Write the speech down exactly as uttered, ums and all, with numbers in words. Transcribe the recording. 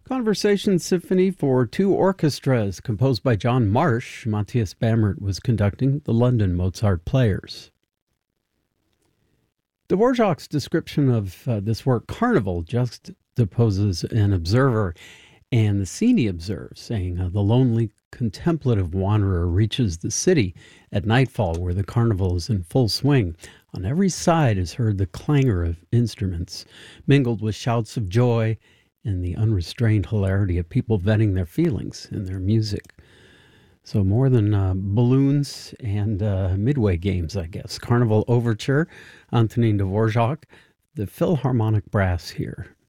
Conversation Symphony for two orchestras, composed by John Marsh. Matthias Bamert was conducting the London Mozart Players. Dvorak's description of uh, this work, Carnival, juxtaposes an observer and the scene he observes, saying, uh, the lonely contemplative wanderer reaches the city at nightfall where the carnival is in full swing. On every side is heard the clangor of instruments, mingled with shouts of joy and the unrestrained hilarity of people venting their feelings in their music. So more than uh, balloons and uh, midway games, I guess. Carnival Overture, Antonin Dvorak, the Philharmonic Brass here.